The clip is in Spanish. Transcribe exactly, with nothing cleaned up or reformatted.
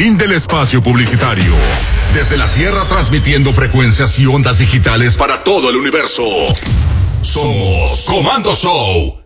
Fin del espacio publicitario. Desde la Tierra transmitiendo frecuencias y ondas digitales para todo el universo. Somos Comando Show.